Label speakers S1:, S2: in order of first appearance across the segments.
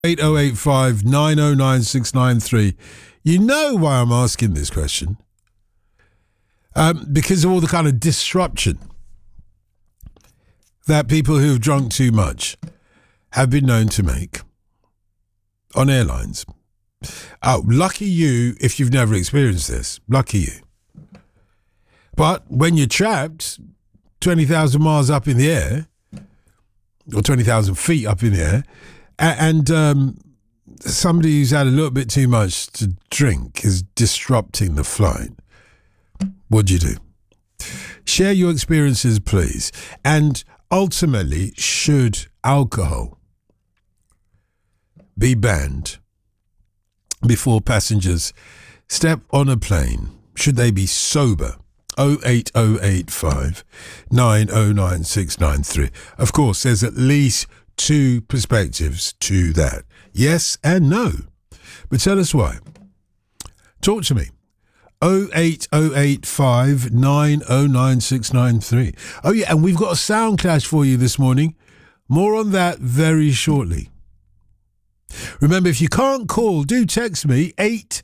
S1: 8085 909 693. You know why I'm asking this question? Because of all the kind of disruption that people who have drunk too much have been known to make on airlines. Lucky you if you've never experienced this. Lucky you. But when you're trapped 20,000 miles up in the air, or 20,000 feet up in the air, and somebody who's had a little bit too much to drink is disrupting the flight, what do you do? Share your experiences, please. And ultimately, should alcohol be banned before passengers step on a plane? Should they be sober? 08085 909 693. Of course, there's at least two perspectives to that. Yes and no. But tell us why. Talk to me. 08085 909 693. Oh yeah, and we've got a sound clash for you this morning. More on that very shortly. Remember, if you can't call, do text me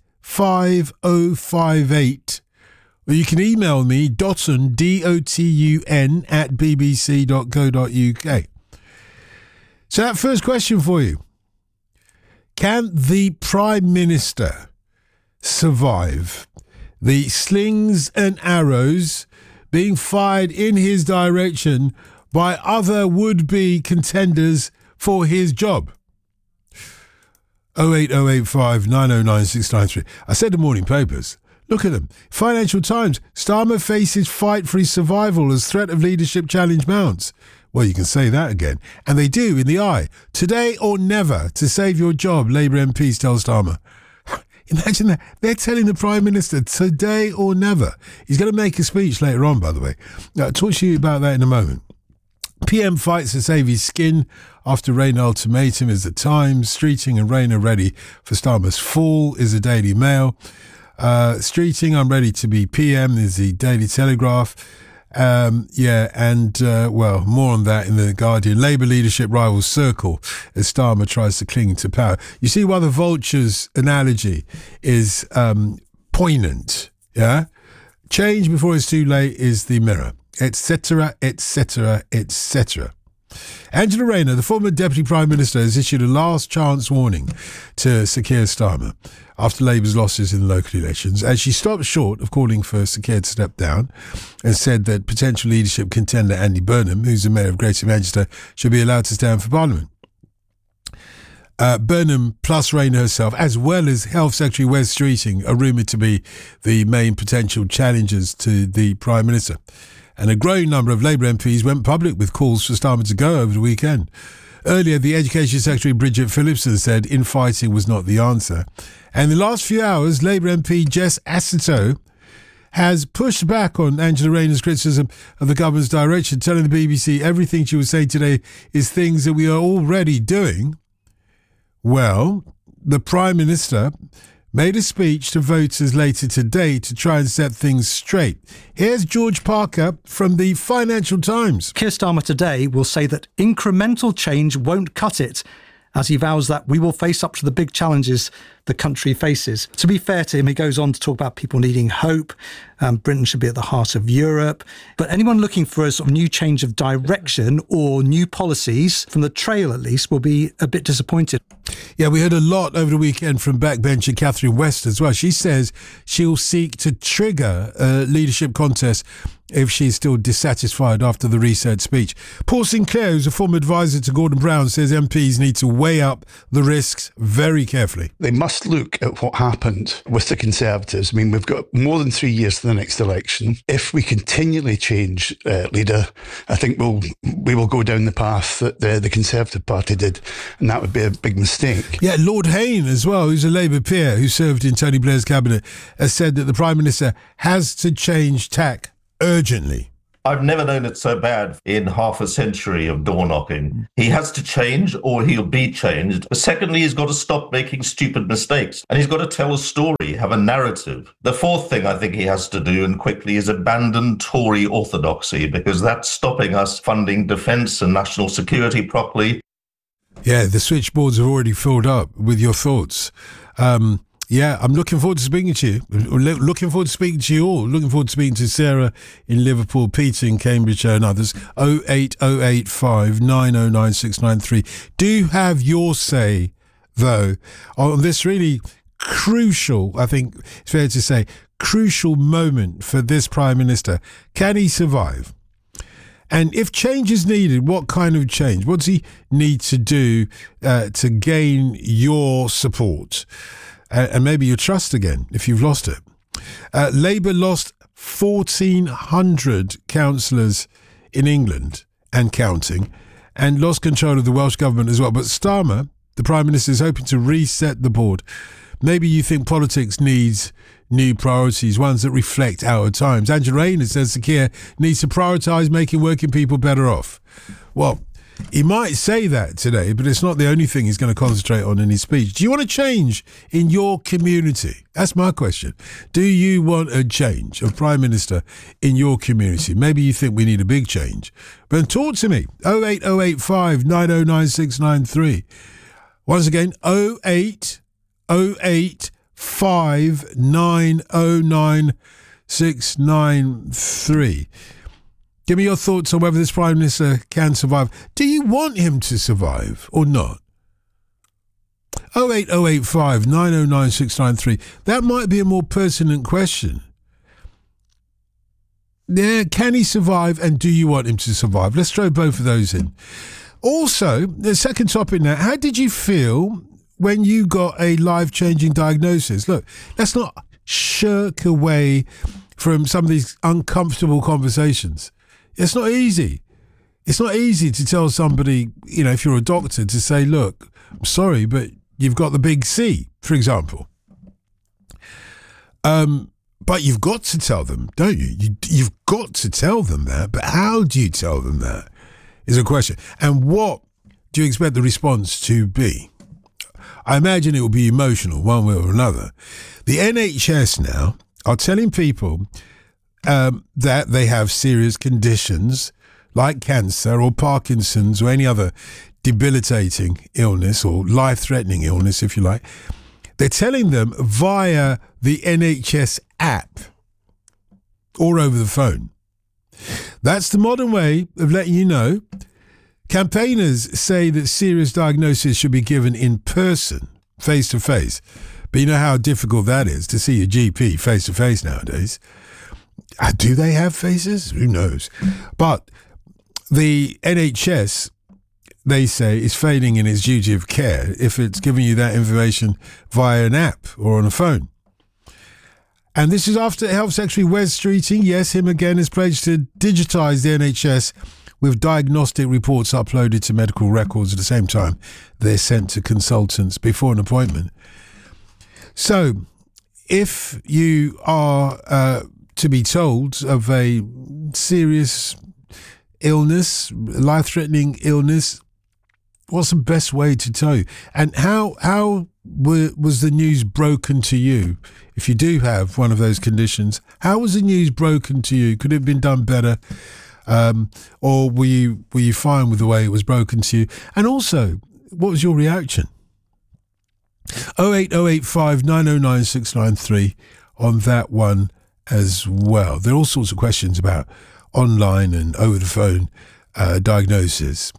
S1: 85058. Or you can email me, Dotun, DOTUN, at bbc.co.uk. So that first question for you. Can the Prime Minister survive the slings and arrows being fired in his direction by other would-be contenders for his job? 08085 909 693. I said the morning papers. Look at them. Financial Times. Starmer faces fight for his survival as threat of leadership challenge mounts. Well, you can say that again. And they do in the eye. Today or never to save your job, Labour MPs tell Starmer. Imagine that. They're telling the Prime Minister today or never. He's going to make a speech later on, by the way. I'll talk to you about that in a moment. PM fights to save his skin after rain ultimatum is the Times. Streeting and Rain are ready for Starmer's fall is the Daily Mail. Streeting, I'm ready to be PM is the Daily Telegraph. More on that in the Guardian. Labour leadership rivals circle as Starmer tries to cling to power. You see why the vulture's analogy is poignant, yeah? Change before it's too late is the mirror, etc., etc., etc. Angela Rayner, the former Deputy Prime Minister, has issued a last chance warning to Sir Keir Starmer after Labour's losses in the local elections, as she stopped short of calling for Sir Keir to step down and said that potential leadership contender Andy Burnham, who's the Mayor of Greater Manchester, should be allowed to stand for Parliament. Burnham plus Rayner herself, as well as Health Secretary Wes Streeting, are rumoured to be the main potential challengers to the Prime Minister. And a growing number of Labour MPs went public with calls for Starmer to go over the weekend. Earlier, the Education Secretary Bridget Phillipson said infighting was not the answer. And in the last few hours, Labour MP Jess Asito has pushed back on Angela Rayner's criticism of the government's direction, telling the BBC everything she was saying today is things that we are already doing. Well, the Prime Minister made a speech to voters later today to try and set things straight. Here's George Parker from the Financial Times.
S2: Keir Starmer today will say that incremental change won't cut it, as he vows that we will face up to the big challenges the country faces. To be fair to him, he goes on to talk about people needing hope. Britain should be at the heart of Europe. But anyone looking for a sort of new change of direction or new policies, from the trail at least, will be a bit disappointed.
S1: Yeah, we heard a lot over the weekend from backbencher Catherine West as well. She says she'll seek to trigger a leadership contest if she's still dissatisfied after the reset speech. Paul Sinclair, who's a former advisor to Gordon Brown, says MPs need to weigh up the risks very carefully.
S3: They must look at what happened with the Conservatives. I mean, we've got more than 3 years to the next election. If we continually change leader, I think we will go down the path that the Conservative Party did, and that would be a big mistake.
S1: Yeah, Lord Hayne as well, who's a Labour peer who served in Tony Blair's cabinet, has said that the Prime Minister has to change tack urgently.
S4: I've never known it so bad in half a century of door knocking. He has to change or he'll be changed. Secondly, he's got to stop making stupid mistakes and he's got to tell a story, have a narrative. The fourth thing I think he has to do, and quickly, is abandon Tory orthodoxy, because that's stopping us funding defence and national security properly.
S1: Yeah, the switchboards have already filled up with your thoughts. Yeah, I'm looking forward to speaking to you. Looking forward to speaking to you all. Looking forward to speaking to Sarah in Liverpool, Peter in Cambridgeshire and others. 08085 909 693. Do have your say, though, on this really crucial, I think it's fair to say, crucial moment for this Prime Minister. Can he survive? And if change is needed, what kind of change? What does he need to do to gain your support? And maybe your trust again, if you've lost it. Labour lost 1,400 councillors in England and counting, and lost control of the Welsh Government as well. But Starmer, the Prime Minister, is hoping to reset the board. Maybe you think politics needs new priorities, ones that reflect our times. Angela Rayner says Sir Keir needs to prioritise making working people better off. Well, he might say that today, but it's not the only thing he's going to concentrate on in his speech. Do you want a change in your community? That's my question. Do you want a change of Prime Minister in your community? Maybe you think we need a big change. But talk to me. 08085 909 693. Once again, 08085 909 693. Give me your thoughts on whether this Prime Minister can survive. Do you want him to survive or not? 08085 909 693. That might be a more pertinent question. Yeah, can he survive and do you want him to survive? Let's throw both of those in. Also, the second topic now, how did you feel when you got a life-changing diagnosis? Look, let's not shirk away from some of these uncomfortable conversations. It's not easy. It's not easy to tell somebody, you know, if you're a doctor, to say, look, I'm sorry, but you've got the big C, for example. But you've got to tell them, don't you? You've got to tell them that. But how do you tell them that is a question. And what do you expect the response to be? I imagine it will be emotional one way or another. The NHS now are telling people that they have serious conditions like cancer or Parkinson's or any other debilitating illness or life-threatening illness, if you like. They're telling them via the NHS app or over the phone. That's the modern way of letting you know. Campaigners say that serious diagnosis should be given in person, face-to-face. But you know how difficult that is to see a GP face-to-face nowadays. Do they have faces? Who knows? But the NHS, they say, is failing in its duty of care if it's giving you that information via an app or on a phone. And this is after Health Secretary Wes Streeting, yes, him again, has pledged to digitise the NHS with diagnostic reports uploaded to medical records at the same time they're sent to consultants before an appointment. So if you are to be told of a serious illness, life-threatening illness, what's the best way to tell you? And how was the news broken to you? If you do have one of those conditions, how was the news broken to you? Could it have been done better? Or were you fine with the way it was broken to you? And also, what was your reaction? 08085 909 693 on that one as well. There are all sorts of questions about online and over the phone diagnosis.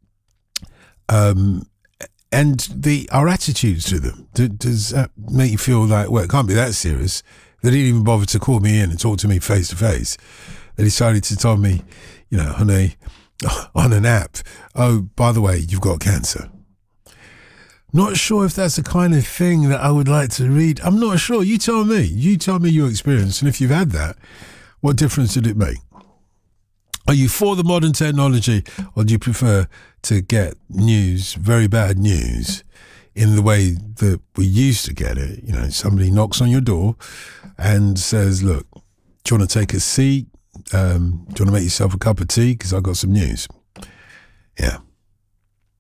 S1: And our attitudes to them. Does that make you feel like, well, it can't be that serious? They didn't even bother to call me in and talk to me face to face. They decided to tell me, you know, on an app, oh, by the way, you've got cancer. Not sure if that's the kind of thing that I would like to read. I'm not sure. You tell me. You tell me your experience. And if you've had that, what difference did it make? Are you for the modern technology, or do you prefer to get news, very bad news, in the way that we used to get it? You know, somebody knocks on your door and says, look, do you want to take a seat? Do you want to make yourself a cup of tea? Because I've got some news. Yeah.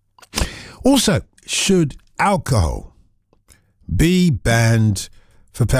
S1: Also, should alcohol be banned for